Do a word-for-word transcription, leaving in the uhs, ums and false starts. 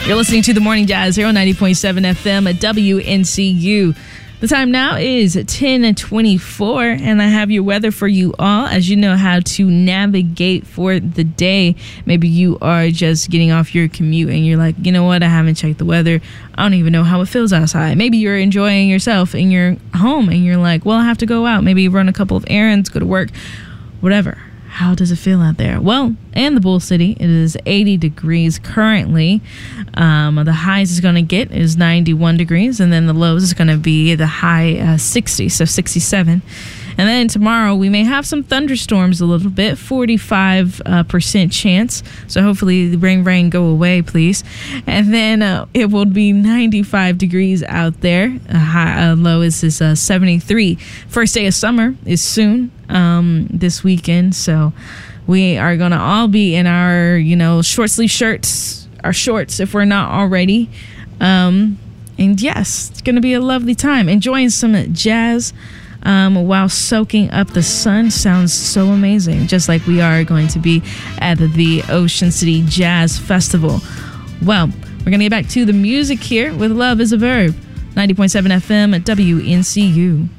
You're listening to The Morning Jazz here on ninety point seven F M at W N C U. The time now is ten twenty-four, and I have your weather for you all as you know how to navigate for the day. Maybe you are just getting off your commute and you're like, you know what, I haven't checked the weather. I don't even know how it feels outside. Maybe you're enjoying yourself in your home and you're like, well, I have to go out. Maybe run a couple of errands, go to work, whatever. How does it feel out there? Well, in the Bull City, it is eighty degrees currently. Um, the highs is going to get is ninety-one degrees, and then the lows is going to be the high uh, sixty, so sixty-seven. And then tomorrow we may have some thunderstorms a little bit, forty-five percent uh, chance. So hopefully the rain, rain, go away, please. And then uh, it will be ninety-five degrees out there. Uh, high, uh, low is, is uh, seventy-three. First day of summer is soon um, this weekend. So we are going to all be in our, you know, short sleeve shirts, our shorts if we're not already. Um, and yes, it's going to be a lovely time. Enjoying some jazz. Um, while soaking up the sun sounds so amazing, just like we are going to be at the Ocean City Jazz Festival. Well, we're going to get back to the music here with Love is a Verb, ninety point seven F M at W N C U.